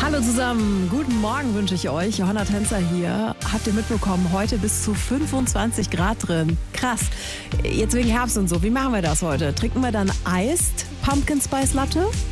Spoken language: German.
Hallo zusammen, guten Morgen wünsche ich euch. Johanna Tänzer hier. Habt ihr mitbekommen, heute bis zu 25 Grad drin. Krass. Jetzt wegen Herbst und so. Wie machen wir das heute? Trinken wir dann Iced Pumpkin Spice Latte